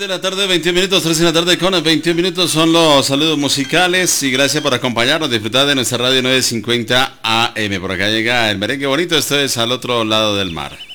de la tarde, 21 minutos, 3 de la tarde con 21 minutos son los saludos musicales y gracias por acompañarnos, disfrutar de nuestra radio 950 AM. Por acá llega el merengue bonito, esto es Al Otro Lado del Mar.